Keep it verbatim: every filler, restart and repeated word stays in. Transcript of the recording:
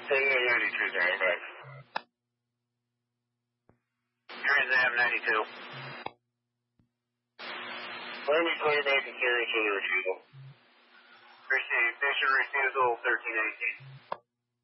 ninety-two, zero five. Trans-Am ninety-two. Landing clear, they can carry to the retrieval. Received. Mission refusal thirteen eighteen.